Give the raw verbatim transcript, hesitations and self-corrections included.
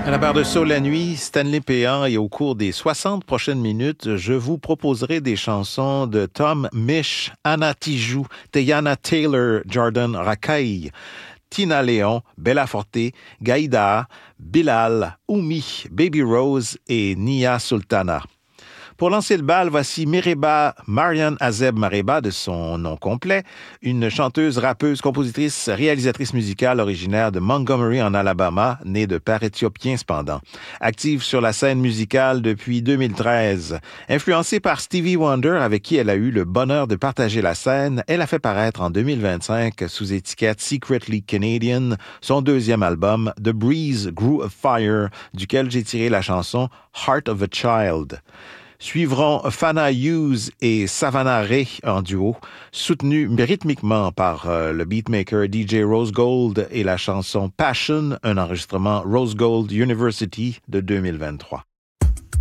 À la barre de Saut la nuit, Stanley Péan, et au cours des soixante prochaines minutes, je vous proposerai des chansons de Tom Misch, Anna Tijoux, Teyana Taylor, Jordan Rakei, Tina Léon, Bella Forte, Gaïda, Bilal, Oumi, Baby Rose et Nia Sultana. Pour lancer le bal, voici Mereba Marian Azeb Mareba, de son nom complet, une chanteuse, rappeuse, compositrice, réalisatrice musicale originaire de Montgomery en Alabama, née de père éthiopien cependant. Active sur la scène musicale depuis deux mille treize. Influencée par Stevie Wonder, avec qui elle a eu le bonheur de partager la scène, elle a fait paraître en deux mille vingt-cinq, sous étiquette Secretly Canadian, son deuxième album, The Breeze Grew a Fire, duquel j'ai tiré la chanson Heart of a Child. Suivront Fana Hughes et Savannah Ray en duo, soutenus rythmiquement par euh, le beatmaker D J Rose Gold, et la chanson Passion, un enregistrement Rose Gold University de deux mille vingt-trois.